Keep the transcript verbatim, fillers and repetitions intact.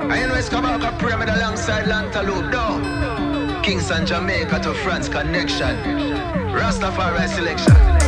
I know it's Kabaka Pyramid alongside Lantaloupe, no. Kingston, Jamaica to France connection. Rastafari selection.